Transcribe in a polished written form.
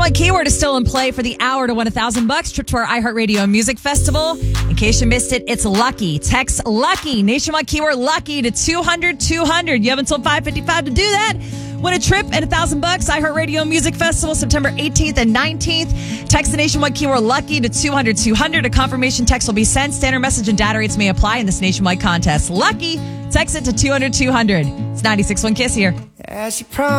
Nationwide Keyword is still in play for the hour to win $1,000. Trip to our iHeartRadio Music Festival. In case you missed it, it's Lucky. Text Lucky. Nationwide Keyword Lucky to 200-200. You have until 5:55 to do that. Win a trip and $1,000. iHeartRadio Music Festival, September 18th and 19th. Text the Nationwide Keyword Lucky to 200-200. A confirmation text will be sent. Standard message and data rates may apply in this nationwide contest. Lucky. Text it to 200-200. It's 96.1 Kiss here. As you promised.